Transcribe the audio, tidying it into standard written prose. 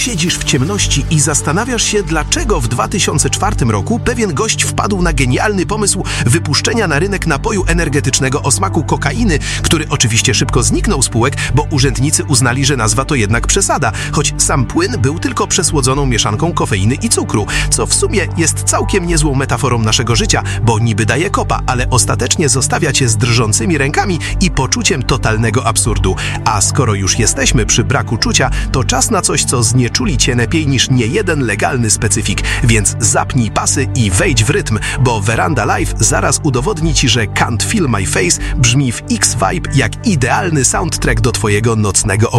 siedzisz w ciemności i zastanawiasz się, dlaczego w 2004 roku pewien gość wpadł na genialny pomysł wypuszczenia na rynek napoju energetycznego o smaku kokainy, który oczywiście szybko zniknął z półek, bo urzędnicy uznali, że nazwa to jednak przesada, choć sam płyn był tylko przesłodzoną mieszanką kofeiny i cukru, co w sumie jest całkiem niezłą metaforą naszego życia, bo niby daje kopa, ale ostatecznie zostawia cię z drżącymi rękami i poczuciem totalnego absurdu. A skoro już jesteśmy przy braku czucia, to czas na coś, co znieczuli cię lepiej niż niejeden legalny specyfik, więc zapnij pasy i wejdź w rytm, bo Veranda Live zaraz udowodni ci, że Can't Feel My Face brzmi w X-Vibe jak idealny soundtrack do twojego nocnego